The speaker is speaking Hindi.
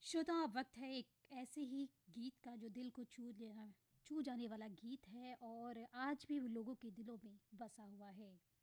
श्रोता वक्त है एक ऐसे ही गीत का जो दिल को छू जाने वाला गीत है और आज भी वो लोगों के दिलों में बसा हुआ है।